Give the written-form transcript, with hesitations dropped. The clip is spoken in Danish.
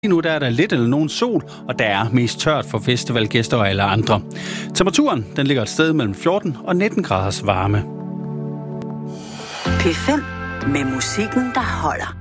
Lige nu der er der lidt eller nogen sol, og der er mest tørt for festivalgæster og alle andre. Temperaturen den ligger et sted mellem 14 og 19 graders varme. P5 med musikken, der holder.